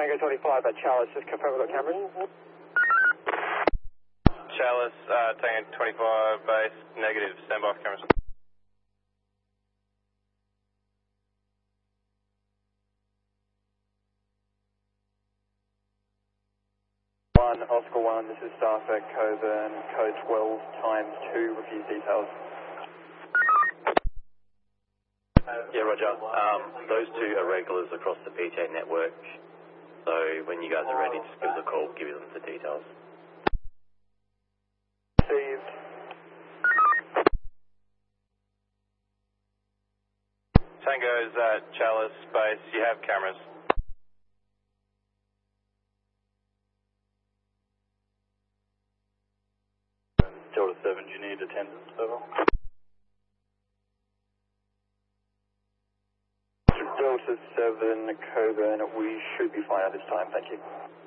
Tango 25 at Chalice, just confirm we've got cameras. Chalice, Tango 25 base, negative, stand by for cameras. Oscar 1, this is staff at Coburn, code 12 times 2, refuse details. Yeah, Roger. Those two are regulars across the PJ network, so when you guys are ready, just give us a call, give us the details. Received. Tango's at Chalice base, you have cameras. Delta 7, do you need attendance? Over. Delta 7, Coburn, we should be fine at this time, thank you.